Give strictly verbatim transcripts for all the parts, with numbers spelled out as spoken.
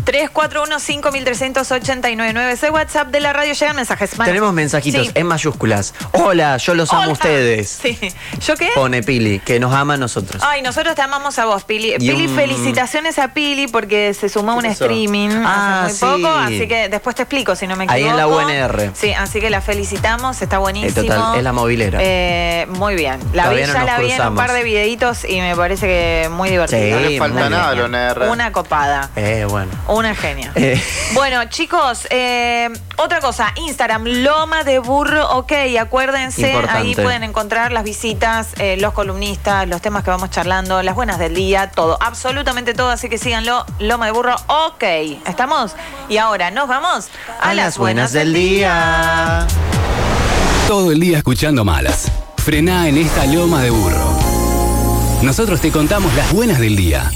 tres cuatro uno cinco tres ocho nueve. Ese WhatsApp de la radio, llegan mensajes. Man. Tenemos mensajitos Sí. en mayúsculas. Hola, yo los amo a Hola. ustedes. Sí. ¿Yo qué? Pone Pili, que nos ama a nosotros. Ay, nosotros te amamos a vos, Pili. Y Pili, un- felicitaciones a Pili porque se sumó a un ¿Qué pasó? streaming Ah, hace muy sí. poco, así que después te explico si no me equivoco. Ahí en la U N R. Sí, así que la felicitamos, está buenísimo. Eh, total, es la movilera. Eh, muy bien. La vi, Todavía no ya nos la vi en un cruzamos. par de videitos y me parece que muy divertido. Sí, No le falta muy nada a bien. la U N R. Una copada. Eh, bueno. Una genia. Eh. Bueno, chicos, eh, otra cosa, Instagram, Loma de Burro, ok, acuérdense, Importante. ahí pueden encontrar las visitas, eh, los columnistas, los temas que vamos charlando, las buenas del día, todo, absolutamente todo, así que síganlo, Loma de Burro, ok, ¿estamos? Y ahora nos vamos a, A las buenas del día. Todo el día escuchando malas. Frená en esta loma de burro. Nosotros te contamos las buenas del día.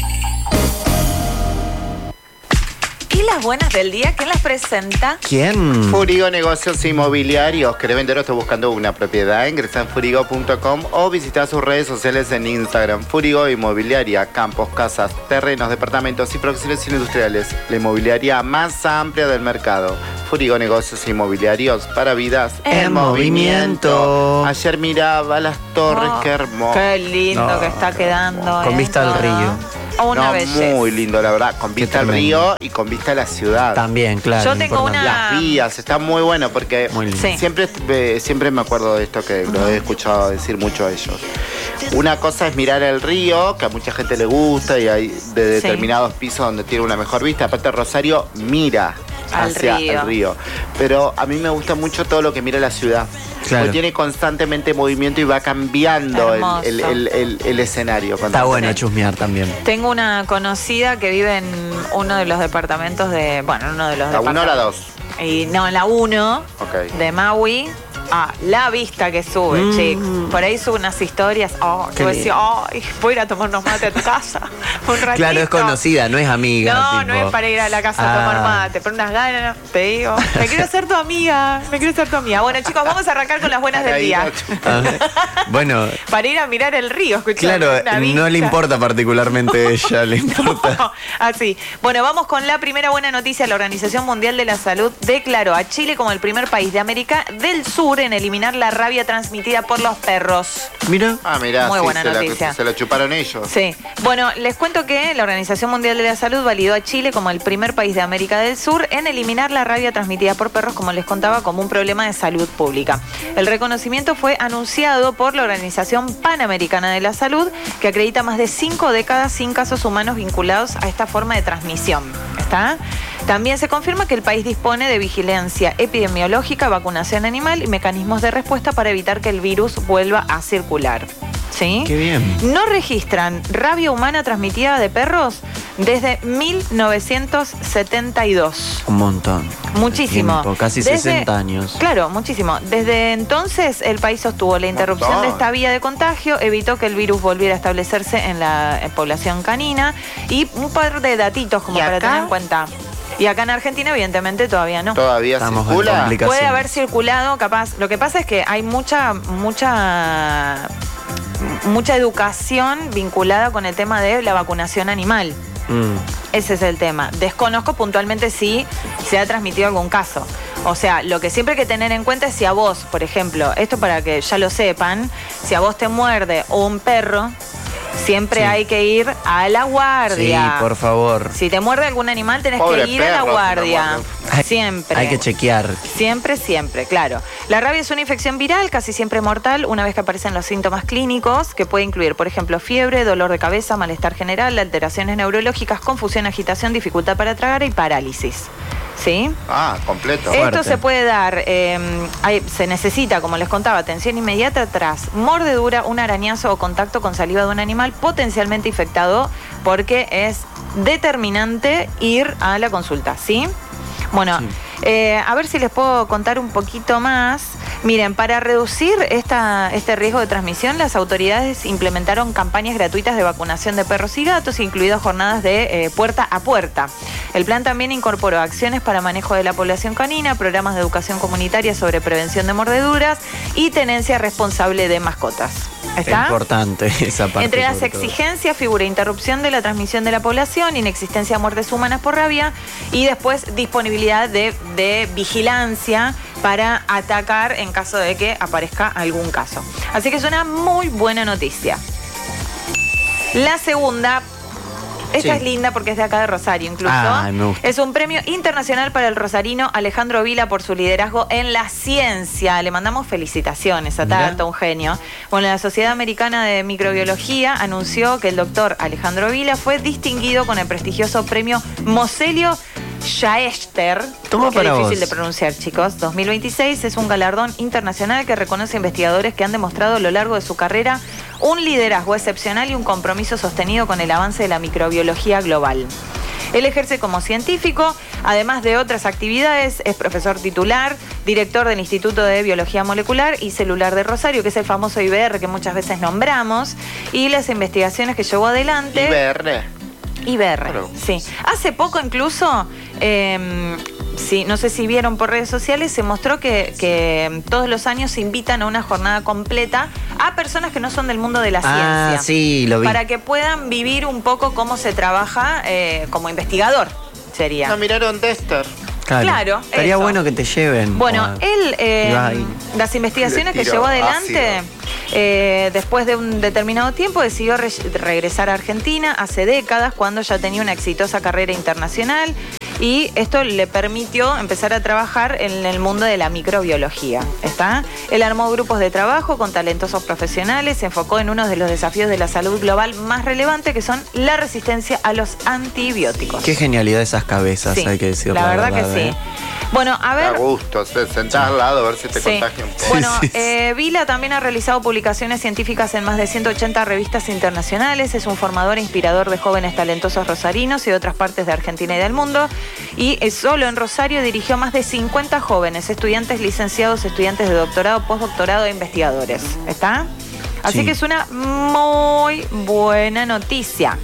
¿Y las buenas del día? ¿Quién las presenta? ¿Quién? Furigo Negocios Inmobiliarios. ¿Querés vender o estás buscando una propiedad? Ingresa en furigo punto com o visita sus redes sociales en Instagram. Furigo Inmobiliaria. Campos, casas, terrenos, departamentos y producciones industriales. La inmobiliaria más amplia del mercado. Furigo Negocios Inmobiliarios para vidas En en movimiento. movimiento. Ayer miraba las torres, Oh, qué hermoso. Qué lindo No, que está quedando. con eh, vista al todo. río. Una No, belleza. muy lindo, la verdad. Con vista al tremendo. río y con vista a la ciudad. También, claro. Yo tengo importante. una- Las vías, está muy bueno porque Muy lindo. Sí. siempre, eh, siempre me acuerdo de esto que lo he escuchado decir mucho a ellos. Una cosa es mirar el río, que a mucha gente le gusta y hay de determinados pisos donde tiene una mejor vista. Aparte Rosario mira Al hacia río. el río. Pero a mí me gusta mucho todo lo que mira la ciudad. Claro. Porque tiene constantemente movimiento y va cambiando el, Hermoso. el- el- el- el escenario. Está bueno Sí. chusmear también. Tengo una conocida que vive en uno de los departamentos de. Bueno, uno de los ¿La uno o la departamentos. dos? Y no, en la uno Ok. de Maui. Ah, la vista que sube, Mm. chicos. Por ahí sube unas historias. Oh, Qué que vos decís, ay, voy a ir a tomar unos mates a tu casa. Un ratito. Claro, es conocida, no es amiga. No, tipo. no es para ir a la casa a tomar Ah. mate, pero unas ganas, te digo. Me quiero ser tu amiga, me quiero ser tu amiga. Bueno, chicos, vamos a arrancar con las buenas del Ahí día. no, Ah, bueno, Para ir a mirar el río, escuchar claro, una no le vista. importa particularmente a ella, le importa. No, así. Bueno, vamos con la primera buena noticia. La Organización Mundial de la Salud declaró a Chile como el primer país de América del Sur en eliminar la rabia transmitida por los perros. Mira. Ah, mirá, Muy sí, buena se, noticia. La, se lo chuparon ellos. Sí. Bueno, les cuento que la Organización Mundial de la Salud validó a Chile como el primer país de América del Sur en eliminar la rabia transmitida por perros, como les contaba, como un problema de salud pública. El reconocimiento fue anunciado por la Organización Panamericana de la Salud, que acredita más de cinco décadas sin casos humanos vinculados a esta forma de transmisión. ¿Está? También se confirma que el país dispone de vigilancia epidemiológica, vacunación animal y mecanismos de respuesta para evitar que el virus vuelva a circular. ¿Sí? Qué bien. No registran rabia humana transmitida de perros desde mil novecientos setenta y dos. Un montón. Muchísimo. Tiempo, casi Desde- sesenta años. Claro, muchísimo. Desde entonces el país sostuvo la interrupción Montón. de esta vía de contagio, evitó que el virus volviera a establecerse en la en población canina y un par de datitos como ¿Y para acá? tener en cuenta. Y acá en Argentina evidentemente todavía no. Todavía Estamos en circula. complicación. Puede haber circulado, capaz. Lo que pasa es que hay mucha, mucha, mucha educación vinculada con el tema de la vacunación animal. Mm. Ese es el tema. Desconozco puntualmente si se ha transmitido algún caso. O sea, lo que siempre hay que tener en cuenta es si a vos, por ejemplo, esto para que ya lo sepan, si a vos te muerde un perro, siempre Sí. hay que ir a la guardia. Sí, por favor. Si te muerde algún animal, tenés Pobre que ir a la perro, si lo guardia. muerde. Hay- Siempre. Hay que chequear. Siempre, siempre, claro. La rabia es una infección viral, casi siempre mortal, una vez que aparecen los síntomas clínicos, que puede incluir, por ejemplo, fiebre, dolor de cabeza, malestar general, alteraciones neurológicas, confusión, agitación, dificultad para tragar y parálisis. ¿Sí? Ah, completo. Eh, Esto Fuerte. se puede dar, eh, hay- se necesita, como les contaba, atención inmediata tras mordedura, un arañazo o contacto con saliva de un animal potencialmente infectado, porque es determinante ir a la consulta, ¿sí? Bueno, Sí. eh, a ver si les puedo contar un poquito más. Miren, para reducir esta, este riesgo de transmisión, las autoridades implementaron campañas gratuitas de vacunación de perros y gatos, incluidas jornadas de eh, puerta a puerta. El plan también incorporó acciones para manejo de la población canina, programas de educación comunitaria sobre prevención de mordeduras y tenencia responsable de mascotas. ¿Está? Es importante esa parte. Entre las sobre todo. exigencias figura interrupción de la transmisión de la población, inexistencia de muertes humanas por rabia y después disponibilidad de, de vigilancia para atacar en caso de que aparezca algún caso. Así que es una muy buena noticia. La segunda... Esta Sí. es linda porque es de acá de Rosario incluso. Ah, me gusta. Es un premio internacional para el rosarino Alejandro Vila por su liderazgo en la ciencia. Le mandamos felicitaciones a Mirá. Tata, un genio. Bueno, la Sociedad Americana de Microbiología anunció que el doctor Alejandro Vila fue distinguido con el prestigioso premio Moselio Schaester. Toma Qué para difícil vos. de pronunciar, chicos. dos mil veintiséis es un galardón internacional que reconoce a investigadores que han demostrado a lo largo de su carrera un liderazgo excepcional y un compromiso sostenido con el avance de la microbiología global. Él ejerce como científico, además de otras actividades, es profesor titular, director del Instituto de Biología Molecular y Celular de Rosario, que es el famoso I B R que muchas veces nombramos, y las investigaciones que llevó adelante... I B R. I B R, Claro. sí. Hace poco incluso, eh, sí, no sé si vieron por redes sociales, se mostró que, que todos los años se invitan a una jornada completa a personas que no son del mundo de la Ah, ciencia. sí, lo vi. Para que puedan vivir un poco cómo se trabaja eh, como investigador, sería. No miraron Dexter. Claro. Claro, Estaría eso. bueno que te lleven. Bueno, o- él, eh, Ibas ahí. las investigaciones Le que tiró llevó adelante, ácido. eh, después de un determinado tiempo, decidió re- regresar a Argentina hace décadas, cuando ya tenía una exitosa carrera internacional. Y esto le permitió empezar a trabajar en el mundo de la microbiología. ¿Está? Él armó grupos de trabajo con talentosos profesionales, se enfocó en uno de los desafíos de la salud global más relevantes, que son la resistencia a los antibióticos. Qué genialidad esas cabezas, Sí, hay que decirlo. la verdad, que ¿eh? sí. Bueno, a A ver... gusto, te sentás al lado a ver si te Sí. contagia un poco. Bueno, Sí, sí. eh, Vila también ha realizado publicaciones científicas en más de ciento ochenta revistas internacionales. Es un formador e inspirador de jóvenes talentosos rosarinos y de otras partes de Argentina y del mundo. Y eh, solo en Rosario dirigió más de cincuenta jóvenes, estudiantes licenciados, estudiantes de doctorado, postdoctorado e investigadores. ¿Está? Así Sí. que es una muy buena noticia.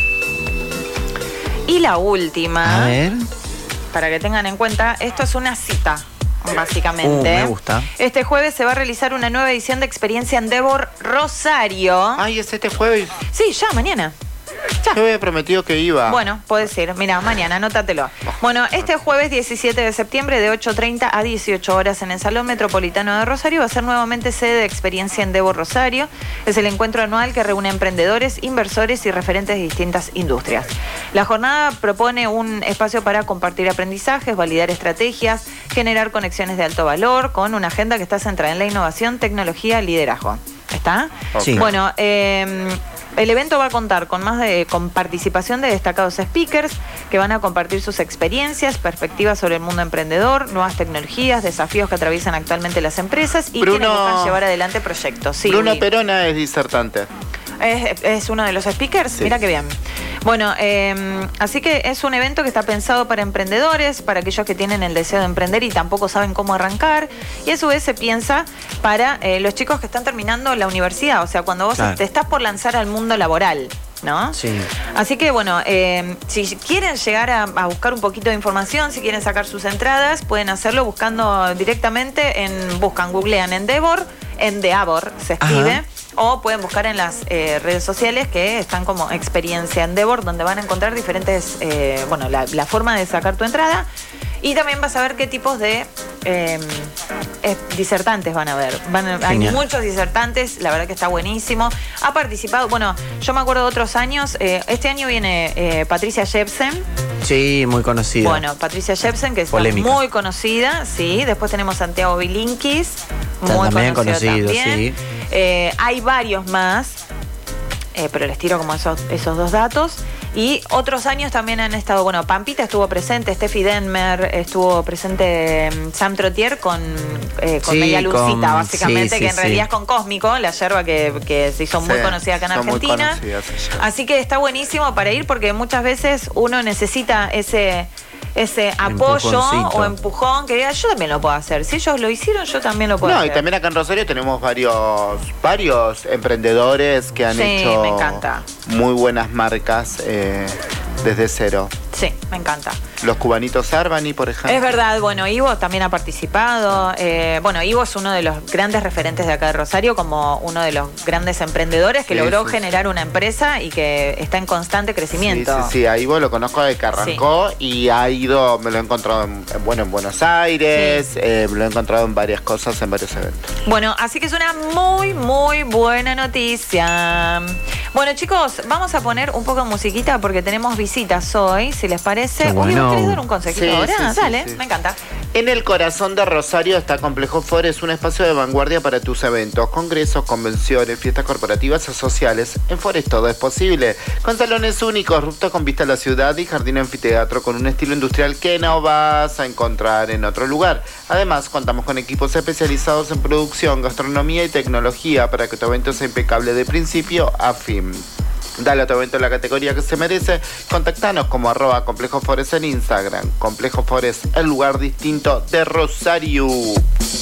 Y la última, A ver. para que tengan en cuenta, esto es una cita, básicamente. Uh, me gusta. Este jueves se va a realizar una nueva edición de Experiencia Endeavor Rosario. Ay, es este jueves. Sí, ya, mañana. Ya. Yo había prometido que iba. Bueno, puedes ir. Mira, mañana, anótatelo. Bueno, este jueves diecisiete de septiembre de ocho treinta a dieciocho horas en el Salón Metropolitano de Rosario va a ser nuevamente sede de Experiencia Endeavor Rosario. Es el encuentro anual que reúne emprendedores, inversores y referentes de distintas industrias. La jornada propone un espacio para compartir aprendizajes, validar estrategias, generar conexiones de alto valor con una agenda que está centrada en la innovación, tecnología, liderazgo. ¿Está? Sí. Bueno, eh, el evento va a contar con más de con participación de destacados speakers que van a compartir sus experiencias, perspectivas sobre el mundo emprendedor, nuevas tecnologías, desafíos que atraviesan actualmente las empresas y Bruno- quienes buscan llevar adelante proyectos. Sí, Bruno Uri. Perona es disertante. ¿Es, es uno de los speakers? Sí. Mira qué bien. Bueno, eh, así que es un evento que está pensado para emprendedores, para aquellos que tienen el deseo de emprender y tampoco saben cómo arrancar. Y a su vez se piensa para eh, los chicos que están terminando la universidad. O sea, cuando vos Claro. te estás por lanzar al mundo laboral, ¿no? Sí. Así que bueno, eh, si quieren llegar a, a buscar un poquito de información, si quieren sacar sus entradas, pueden hacerlo buscando directamente en, buscan, googlean Endeavor, Endeavor se escribe. Ajá. O pueden buscar en las eh, redes sociales que están como Experiencia Endeavor, donde van a encontrar diferentes, eh, bueno, la, la forma de sacar tu entrada. Y también vas a ver qué tipos de eh, eh, disertantes van a ver. Van a- hay Genial. muchos disertantes, la verdad que está buenísimo. Ha participado, bueno, yo me acuerdo de otros años. eh, este año viene eh, Patricia Jepsen. Sí, muy conocida. Bueno, Patricia Jepsen, que es Polémica. muy conocida, sí. Después tenemos Santiago Bilinkis, Está muy también conocido, conocido, también. sí. Eh, hay varios más, eh, pero les tiro como esos, esos dos datos. Y otros años también han estado, bueno, Pampita estuvo presente, Steffi Denmer, estuvo presente mm, Sam Trottier con, eh, con Sí, Media Lucita, con- básicamente, sí, que sí, en realidad sí. es con Cósmico, la yerba que, que se hizo muy Sí, conocida acá en son muy Argentina. conocidas ellas. Así que está buenísimo para ir porque muchas veces uno necesita ese, ese apoyo Empujoncito. o empujón que diga, yo también lo puedo hacer. Si ellos lo hicieron, yo también lo puedo No, hacer. y también acá en Rosario tenemos varios, varios emprendedores que han Sí, hecho me encanta. muy buenas marcas eh, desde cero. Sí, me encanta. Los cubanitos Arbani, por ejemplo. Es verdad, bueno, Ivo también ha participado. Eh, bueno, Ivo es uno de los grandes referentes de acá de Rosario, como uno de los grandes emprendedores que Sí, logró sí, generar una empresa y que está en constante crecimiento. Sí, sí, sí, a Ivo lo conozco desde que arrancó y ha ido, me lo he encontrado en, en- bueno, en Buenos Aires, Sí. eh, me lo he encontrado en varias cosas, en varios eventos. Bueno, así que es una muy, muy buena noticia. Bueno, chicos, vamos a poner un poco de musiquita porque tenemos visitas hoy, si les parece. Qué Uy, bueno. ¿vos querés dar un consejito Sí, ahora? sí, sí, Dale, sí. me encanta. En el corazón de Rosario está Complejo Forest, un espacio de vanguardia para tus eventos, congresos, convenciones, fiestas corporativas o sociales. En Forest todo es posible, con salones únicos, rooftop con vista a la ciudad y jardín anfiteatro con un estilo industrial que no vas a encontrar en otro lugar. Además, contamos con equipos especializados en producción, gastronomía y tecnología para que tu evento sea impecable de principio a fin. Dale a tu evento la categoría que se merece. Contactanos como arroba Complejo Forest en Instagram. Complejo Forest, el lugar distinto de Rosario.